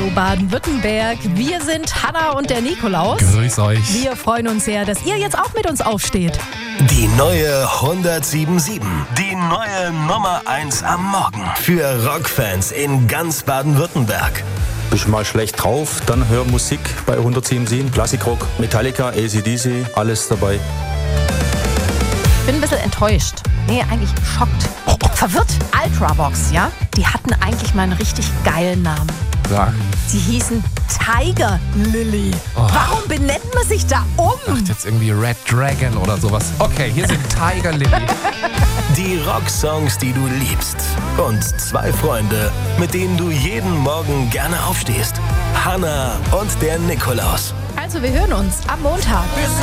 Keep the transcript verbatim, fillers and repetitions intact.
Hallo Baden-Württemberg. Wir sind Hanna und der Nikolaus. Grüß euch. Wir freuen uns sehr, dass ihr jetzt auch mit uns aufsteht. Die neue hundertsieben Komma sieben. Die neue Nummer eins am Morgen. Für Rockfans in ganz Baden-Württemberg. Bist du mal schlecht drauf, dann hör Musik bei hundertsieben Komma sieben. Klassikrock, Metallica, A C D C, alles dabei. Ich bin ein bisschen enttäuscht. Nee, eigentlich schockt. Verwirrt. Ultravox, ja? Die hatten eigentlich mal einen richtig geilen Namen. Sag. Sie hießen Tiger Lily. Oh. Warum benennt man sich da um? Macht jetzt irgendwie Red Dragon oder sowas. Okay, hier sind Tiger Lily. Die Rocksongs, die du liebst. Und zwei Freunde, mit denen du jeden Morgen gerne aufstehst. Hanna und der Nikolaus. Also, wir hören uns am Montag.